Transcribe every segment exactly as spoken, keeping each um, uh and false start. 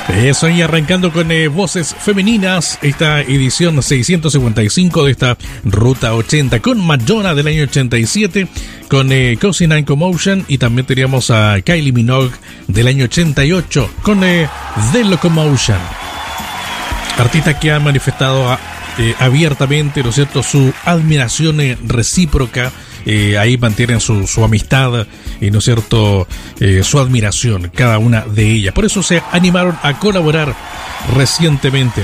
Eso, y arrancando con eh, voces femeninas, esta edición seiscientos cincuenta y cinco de esta Ruta ochenta, con Madonna del año ochenta y siete, con eh, Cozy Nine Commotion, y también teníamos a Kylie Minogue del año ochenta y ocho, con eh, The Locomotion. Artistas que han manifestado a, eh, abiertamente, ¿no es cierto?, su admiración eh, recíproca. Eh, ahí mantienen su, su amistad y, ¿no es cierto?, eh, su admiración, cada una de ellas. Por eso se animaron a colaborar recientemente.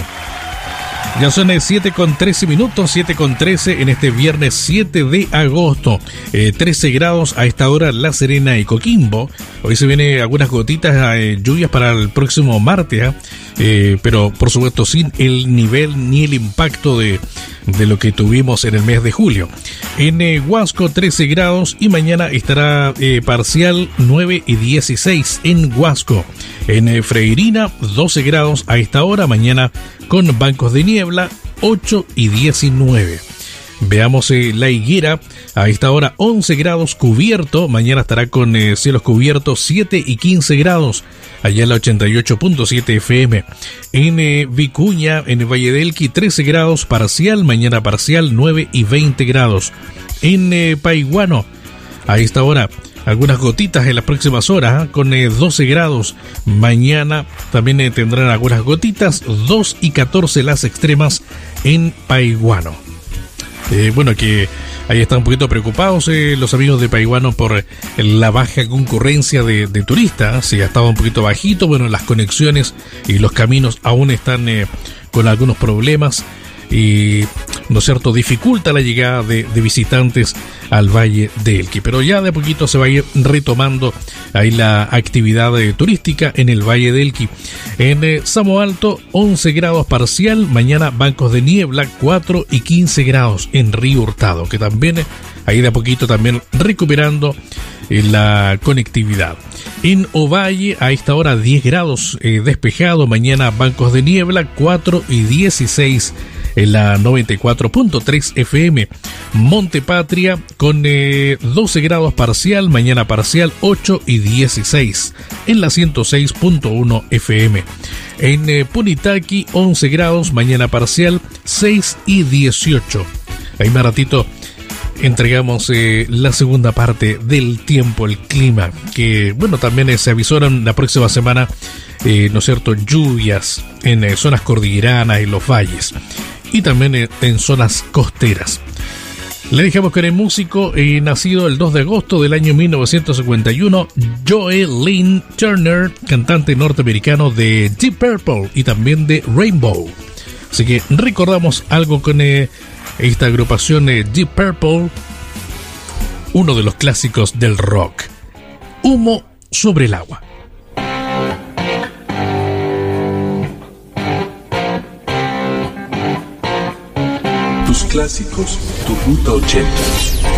Ya son siete con trece minutos, siete con trece en este viernes siete de agosto. Eh, trece grados a esta hora La Serena y Coquimbo. Hoy se vienen algunas gotitas, eh, lluvias para el próximo martes, ¿eh? Eh, pero por supuesto sin el nivel ni el impacto de, de lo que tuvimos en el mes de julio. En eh, Huasco trece grados y mañana estará eh, parcial nueve y dieciséis en Huasco. En eh, Freirina doce grados a esta hora, mañana con bancos de niebla ocho y diecinueve. Veamos eh, La Higuera, a esta hora once grados cubierto, mañana estará con eh, cielos cubiertos siete y quince grados, allá en la ochenta y ocho punto siete F M. En eh, Vicuña, en el Valle del Elqui, trece grados parcial, mañana parcial nueve y veinte grados. En eh, Paiguano, a esta hora algunas gotitas en las próximas horas, ¿eh? Con eh, doce grados, mañana también eh, tendrán algunas gotitas, dos y catorce las extremas en Paiguano. Eh, bueno, que ahí están un poquito preocupados eh, los amigos de Paiguano por eh, la baja concurrencia de, de turistas. Si ha estado un poquito bajito, bueno, las conexiones y los caminos aún están eh, con algunos problemas y, ¿no es cierto?, dificulta la llegada de, de visitantes al Valle de Elqui. Pero ya de a poquito se va a ir retomando ahí la actividad eh, turística en el Valle de Elqui. En eh, Samo Alto, once grados parcial, mañana bancos de niebla, cuatro y quince grados en Río Hurtado, que también eh, ahí de a poquito también recuperando eh, la conectividad. En Ovalle, a esta hora diez grados eh, despejado, mañana bancos de niebla, cuatro y dieciséis en la noventa y cuatro punto tres F M. Monte Patria con eh, doce grados parcial, mañana parcial ocho y dieciséis en la ciento seis punto uno F M. En eh, Punitaqui once grados, mañana parcial seis y dieciocho. Ahí más ratito entregamos eh, la segunda parte del tiempo, el clima, que bueno, también eh, se avisoran la próxima semana, eh, ¿no es cierto?, lluvias en eh, zonas cordilleranas, en los valles y también eh, en zonas costeras. Le dejamos con el músico eh, nacido el dos de agosto del año mil novecientos cincuenta y uno, Joe Lynn Turner, cantante norteamericano de Deep Purple y también de Rainbow. Así que recordamos algo con eh, esta agrupación eh, Deep Purple, uno de los clásicos del rock, Humo sobre el agua. Tus clásicos, tu Ruta ochenta.